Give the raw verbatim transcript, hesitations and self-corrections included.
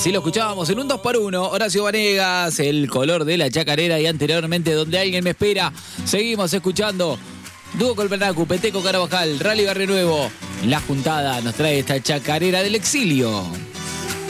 Así lo escuchábamos en un dos por uno. Horacio Vanegas, El color de la chacarera, y anteriormente Donde alguien me espera. Seguimos escuchando Dúo Colpenacu, Peteco Carabajal, Rally Barrio Nuevo. La juntada nos trae esta chacarera del exilio.